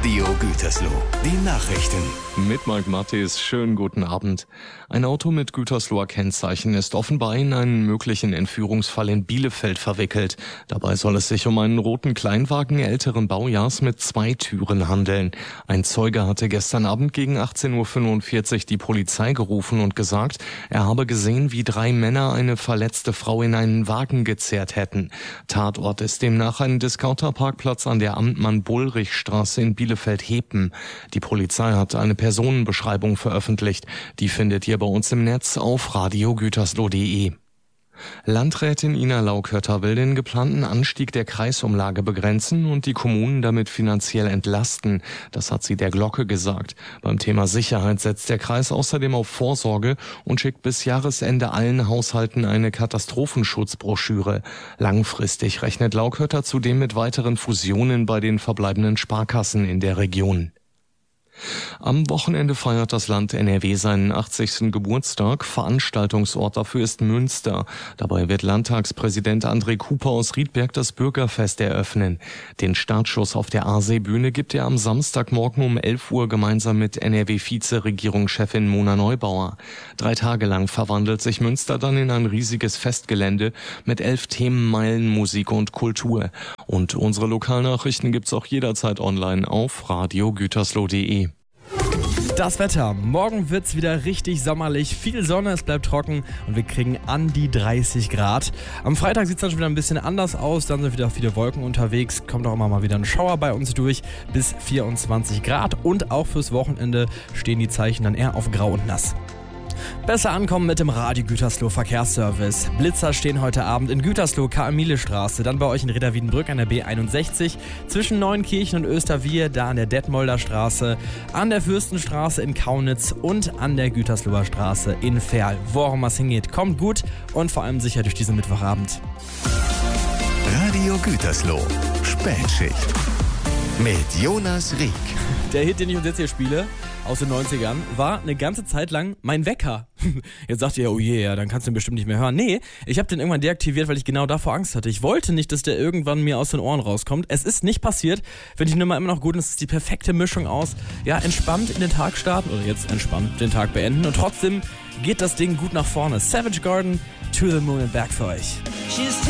Radio Gütersloh. Die Nachrichten. Mit Mike Mattis, schönen guten Abend. Ein Auto mit Gütersloher Kennzeichen ist offenbar in einen möglichen Entführungsfall in Bielefeld verwickelt. Dabei soll es sich um einen roten Kleinwagen älteren Baujahrs mit 2 Türen handeln. Ein Zeuge hatte gestern Abend gegen 18:45 Uhr die Polizei gerufen und gesagt, er habe gesehen, wie 3 Männer eine verletzte Frau in einen Wagen gezerrt hätten. Tatort ist demnach ein Discounterparkplatz an der Amtmann-Bullrich-Straße in Bielefeld-Hepen. Die Polizei hat eine Personenbeschreibung veröffentlicht. Die findet ihr bei uns im Netz auf radiogütersloh.de. Landrätin Ina Laukötter will den geplanten Anstieg der Kreisumlage begrenzen und die Kommunen damit finanziell entlasten. Das hat sie der Glocke gesagt. Beim Thema Sicherheit setzt der Kreis außerdem auf Vorsorge und schickt bis Jahresende allen Haushalten eine Katastrophenschutzbroschüre. Langfristig rechnet Laukötter zudem mit weiteren Fusionen bei den verbleibenden Sparkassen in der Region. Am Wochenende feiert das Land NRW seinen 80. Geburtstag. Veranstaltungsort dafür ist Münster. Dabei wird Landtagspräsident André Cooper aus Riedberg das Bürgerfest eröffnen. Den Startschuss auf der Aasee-Bühne gibt er am Samstagmorgen um 11 Uhr gemeinsam mit NRW-Vize-Regierungschefin Mona Neubauer. 3 Tage lang verwandelt sich Münster dann in ein riesiges Festgelände mit 11 Themenmeilen Musik und Kultur. Und unsere Lokalnachrichten gibt's auch jederzeit online auf radiogütersloh.de. Das Wetter. Morgen wird's wieder richtig sommerlich. Viel Sonne, es bleibt trocken und wir kriegen an die 30 Grad. Am Freitag sieht's dann schon wieder ein bisschen anders aus. Dann sind wieder viele Wolken unterwegs. Kommt auch immer mal wieder ein Schauer bei uns durch. Bis 24 Grad. Und auch fürs Wochenende stehen die Zeichen dann eher auf grau und nass. Besser ankommen mit dem Radio Gütersloh Verkehrsservice. Blitzer stehen heute Abend in Gütersloh, Karl-Miele-Straße, dann bei euch in Reda-Wiedenbrück an der B61, zwischen Neuenkirchen und Österwier, da an der Detmolder Straße, an der Fürstenstraße in Kaunitz und an der Gütersloher Straße in Verl. Wo auch immer es hingeht, kommt gut und vor allem sicher durch diesen Mittwochabend. Radio Gütersloh. Spätschicht. Mit Jonas Rieck. Der Hit, den ich uns jetzt hier spiele, aus den 90ern, war eine ganze Zeit lang mein Wecker. Jetzt sagt ihr, oh je, ja, dann kannst du ihn bestimmt nicht mehr hören. Nee, ich habe den irgendwann deaktiviert, weil ich genau davor Angst hatte. Ich wollte nicht, dass der irgendwann mir aus den Ohren rauskommt. Es ist nicht passiert. Finde ich Nummer immer noch gut und es ist die perfekte Mischung aus, ja, entspannt in den Tag starten oder jetzt entspannt den Tag beenden und trotzdem geht das Ding gut nach vorne. Savage Garden, To the Moon and Back für euch.